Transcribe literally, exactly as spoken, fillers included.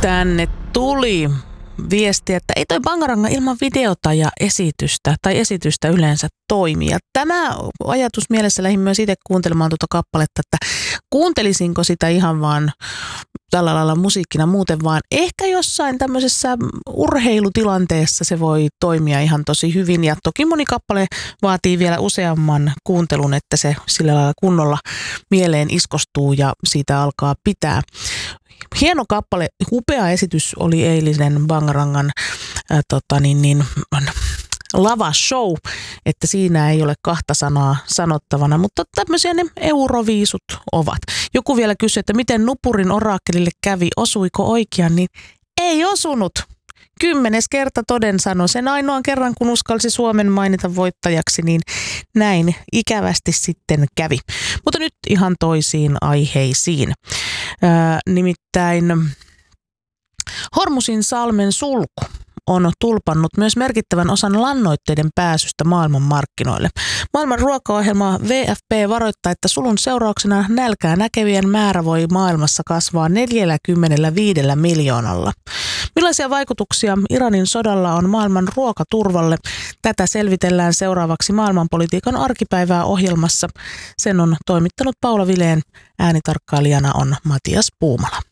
Tänne tuli viesti, että ei toi Bangaranga ilman videota ja esitystä tai esitystä yleensä toimi. Ja tämä ajatus mielessä lähdin myös itse kuuntelemaan tuota kappaletta, että kuuntelisinko sitä ihan vaan tällä lailla musiikkina muuten, vaan ehkä jossain tämmöisessä urheilutilanteessa se voi toimia ihan tosi hyvin. Ja toki moni kappale vaatii vielä useamman kuuntelun, että se sillä lailla kunnolla mieleen iskostuu ja siitä alkaa pitää. Hieno kappale, upea esitys oli eilisen Bangarangan äh, tota niin, niin, lava show, että siinä ei ole kahta sanaa sanottavana, mutta tämmöisiä ne euroviisut ovat. Joku vielä kysyi, että miten Nupurin oraakkelille kävi, osuiko oikein, niin ei osunut. Kymmenes kerta toden sano. Sen ainoan kerran, kun uskalsi Suomen mainita voittajaksi, niin näin ikävästi sitten kävi. Mutta nyt ihan toisiin aiheisiin. Ää, nimittäin Hormusin salmen sulku on tulpannut myös merkittävän osan lannoitteiden pääsystä maailman markkinoille. Maailman ruokaohjelma W F P varoittaa, että sulun seurauksena nälkää näkevien määrä voi maailmassa kasvaa neljäkymmentäviisi miljoonalla. Millaisia vaikutuksia Iranin sodalla on maailman ruokaturvalle? Tätä selvitellään seuraavaksi maailmanpolitiikan arkipäivää ohjelmassa. Sen on toimittanut Paula Vileen, äänitarkkailijana on Matias Puumala.